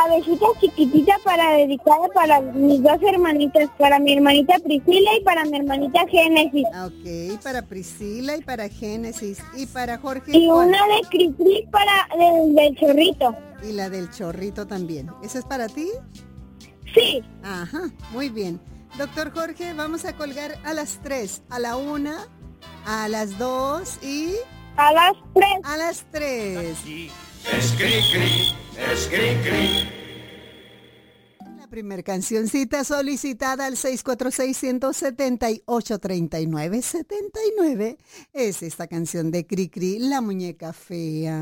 Abejita chiquitita dedicada para mis dos hermanitas, para mi hermanita Priscila y para mi hermanita Génesis. Ok, para Priscila y para Génesis. ¿Y para Jorge? Y ¿cuál? una de Cris del Chorrito. Y la del Chorrito también. ¿Esa es para ti? Sí. Ajá, muy bien. Doctor Jorge, vamos a colgar a las 3, a la 1, a las 2 y... A las 3. A las 3. Es cri-cri, es cri-cri. La primer cancioncita solicitada al 646-178-3979 es esta canción de Cri-Cri, La Muñeca Fea.